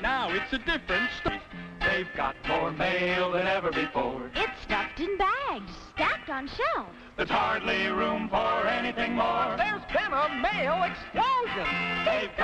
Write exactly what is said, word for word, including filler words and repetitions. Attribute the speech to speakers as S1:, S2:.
S1: Now it's a different story.
S2: They've got more mail than ever before.
S3: It's stuffed in bags, stacked on shelves.
S2: There's hardly room for anything more.
S4: There's been a mail explosion.
S2: They've